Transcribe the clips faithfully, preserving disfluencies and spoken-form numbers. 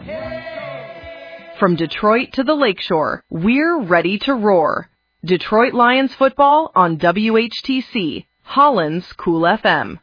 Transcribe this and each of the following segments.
From Detroit to the Lakeshore, we're ready to roar. Detroit Lions football on W H T C, Holland's Cool F M.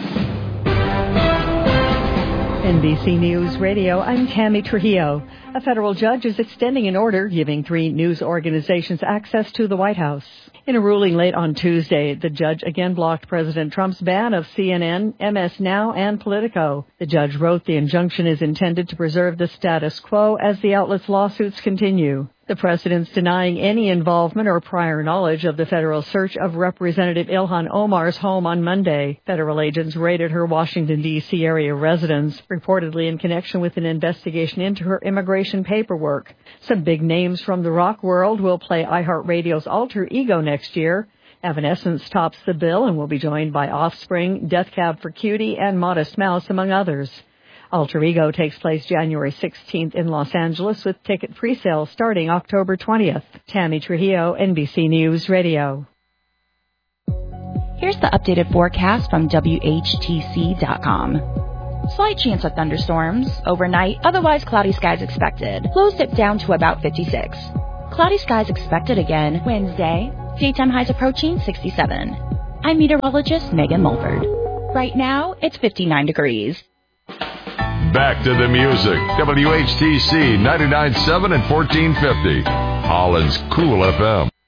N B C News Radio, I'm Tammy Trujillo. A federal judge is extending an order giving three news organizations access to the White House. In a ruling late on Tuesday, the judge again blocked President Trump's ban of C N N, M S Now, and Politico. The judge wrote the injunction is intended to preserve the status quo as the outlet's lawsuits continue. The president's denying any involvement or prior knowledge of the federal search of Representative Ilhan Omar's home on Monday. Federal agents raided her Washington, D C area residence, reportedly in connection with an investigation into her immigration paperwork. Some big names from the rock world will play iHeartRadio's Alter Ego next year. Evanescence tops the bill and will be joined by Offspring, Death Cab for Cutie, and Modest Mouse, among others. Alter Ego takes place January sixteenth in Los Angeles with ticket pre-sale starting October twentieth. Tammy Trujillo, N B C News Radio. Here's the updated forecast from W H T C dot com. Slight chance of thunderstorms. Overnight, otherwise cloudy skies expected. Lows dip down to about fifty-six. Cloudy skies expected again Wednesday. Daytime highs approaching sixty-seven. I'm meteorologist Megan Mulford. Right now, it's fifty-nine degrees. Back to the music. W H T C ninety-nine point seven and fourteen fifty. Holland's Cool F M.